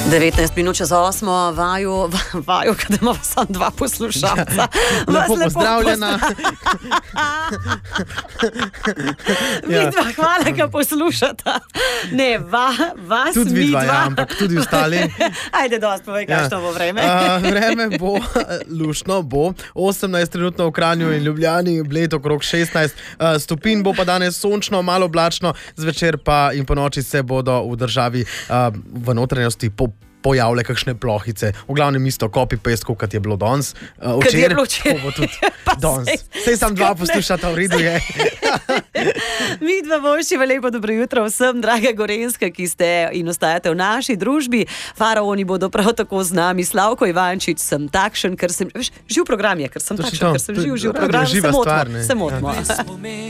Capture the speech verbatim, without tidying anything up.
devetnajst minut čez osmo, vaju, vaju, kada imamo samo dva poslušalca. Ja, lepo pozdravljena. Vidva, hvala, ga poslušata. Ne, va, vas tudi mi vidva, dva. ja, ampak tudi ostali. Ajde, dost, povej, Ja. kakšno bo vreme. Uh, vreme bo luštno, bo osemnajst trenutno v Kranju in Ljubljani, Bled okrog šestnajst uh, stopinj, bo pa danes sončno, malo oblačno, zvečer pa in po noči se bodo v državi uh, v notranjosti po pojavile kakšne plohice. V glavnem isto copy-paste, kot je bilo danes. Uh, Kad je včeraj, bilo včeraj. to bo tudi Pa danes. sej- Sej sam dva skupne. poslušata, v redu je. Mi dva voščiva, lepo dobro jutro vsem, draga Gorenjska, ki ste in ostajate v naši družbi. Faraoni bodo prav tako z nami. Slavko Ivančič, sem takšen, ker sem, veš, živ program je, ker sem Točno takšen, to. ker sem To je živ, živ radio program, živa se stvar, motimo, ne. se motimo.